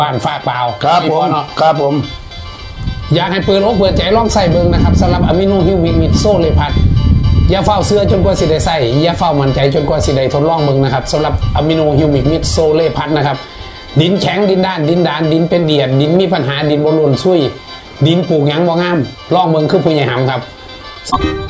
บ้านฝากเปล่าครับผมครับผมอยากให้เปิดอกเปิดใจลองใส่เบิ่งนะครับสำหรับอะมิโนฮิวมิกมิดโซเลพัทอย่าเฝ้าเสื้อจนกว่าสิได้ใส่อย่าเฝ้ามั่นใจจนกว่าสิได้ทดลองเบิ่งนะครับสำหรับอะมิโนฮิวมิกมิดโซเลพัทนะครับดินแข็งดินด้านดินเป็นเดียดดินมีปัญหาดินบ่หล่นซุยดินปลูกหยังบ่งามลองเบิ่งคือผู้ใหญ่หำครับ